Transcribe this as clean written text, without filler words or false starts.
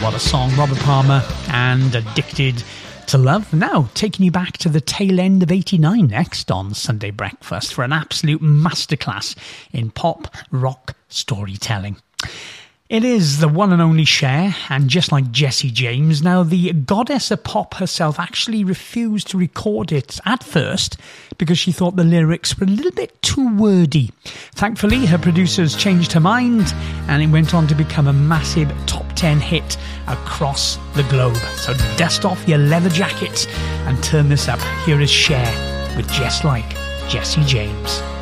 what a song. Robert Palmer and Addicted to Love. Now, taking you back to the tail end of 89 next on Sunday Breakfast for an absolute masterclass in pop rock storytelling. It is the one and only Cher, and just like Jessie James, now the goddess of pop herself actually refused to record it at first because she thought the lyrics were a little bit too wordy. Thankfully, her producers changed her mind, and it went on to become a massive top 10 hit across the globe. So dust off your leather jackets and turn this up. Here is Cher with Just Like Jessie James.